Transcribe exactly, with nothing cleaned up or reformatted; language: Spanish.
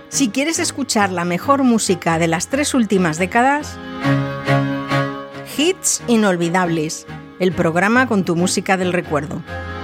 Si quieres escuchar la mejor música de las tres últimas décadas, Hits Inolvidables, el programa con tu música del recuerdo.